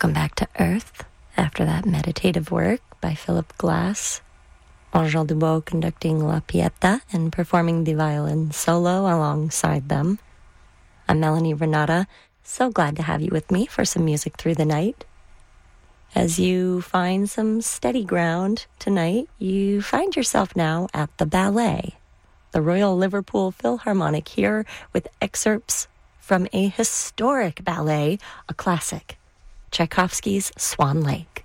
Welcome back to Earth after that meditative work by Philip Glass. Angèle Dubois conducting La Pieta and performing the violin solo alongside them. I'm Melanie Renata. So glad to have you with me for some music through the night. As you find some steady ground tonight, you find yourself now at the ballet, the Royal Liverpool Philharmonic, here with excerpts from a historic ballet, a classic, Tchaikovsky's Swan Lake.